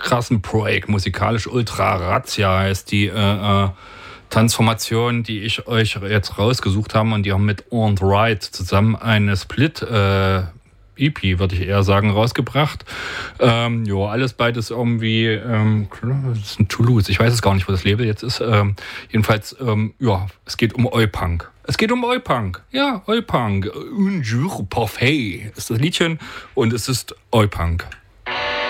krassen Break. Musikalisch Ultra Razzia heißt die Transformation, die ich euch jetzt rausgesucht habe. Und die haben mit On the Right zusammen eine Split EP, würde ich eher sagen, rausgebracht. Alles beides irgendwie das ist ein Toulouse. Ich weiß es gar nicht, wo das Label jetzt ist. Jedenfalls, es geht um Oi-Punk. Es geht um Oi-Punk. Ja, Oi-Punk. Un jour parfait ist das Liedchen und es ist Oi-Punk.